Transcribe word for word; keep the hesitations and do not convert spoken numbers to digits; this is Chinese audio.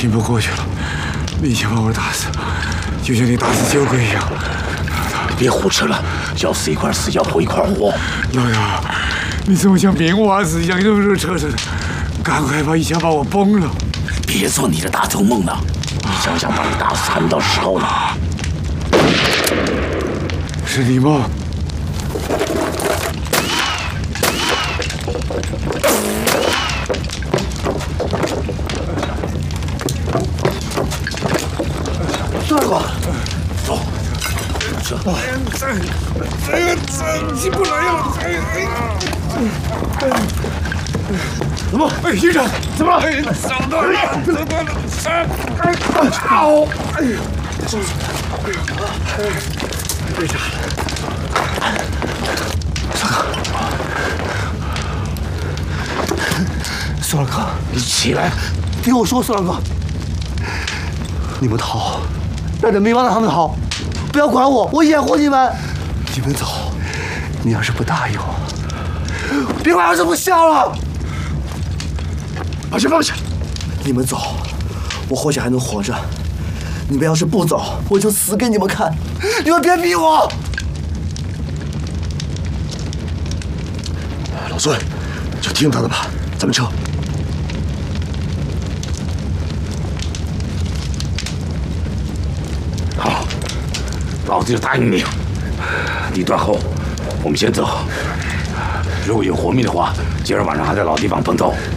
拼不过去了，你想把我打死，就像你打死酒鬼一样。 别胡吃了，要死一块死，要活一块活。 老大，你怎么像棉袜子一样热热扯扯的？赶快把一枪把我崩了！ 别做你的大头梦了，一枪想把你打死还没到时候呢。 是你吗？ 孙二哥，走。 这这这个这起不来了！哎哎， 怎么？ 哎，营长， 怎么了？ 哎，伤断了，伤断了，伤！哎，好！哎呀，这哎呀，哎，队长， 孙二哥，你起来，听我说，孙二哥，你们逃，让人民帮让他们逃。 不要管我，我掩护你们。你们走，你要是不答应我，别管要是不笑了。把枪放下。你们走，我或许还能活着。你们要是不走，我就死给你们看。你们别逼我。老孙，就听他的吧，咱们撤。 老子就答应你，你断后，我们先走。如果有活命的话，今儿晚上还在老地方碰头。